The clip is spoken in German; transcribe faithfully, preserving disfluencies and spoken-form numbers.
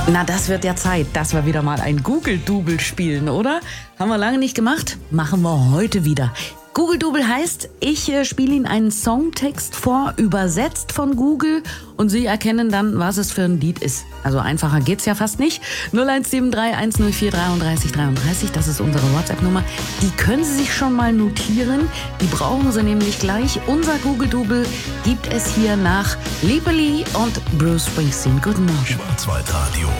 Na, das wird ja Zeit, dass wir wieder mal ein Google-Double spielen, oder? Haben wir lange nicht gemacht? Machen wir heute wieder. Google-Double heißt, ich äh, spiele Ihnen einen Songtext vor, übersetzt von Google, und Sie erkennen dann, was es für ein Lied ist. Also einfacher geht's ja fast nicht. null eins sieben drei eins null vier drei drei drei drei, das ist unsere WhatsApp-Nummer. Die können Sie sich schon mal notieren. Die brauchen Sie nämlich gleich. Unser Google-Double gibt es hier nach Liebeli und Bruce Springsteen. Guten Morgen. Schwarzwaldradio.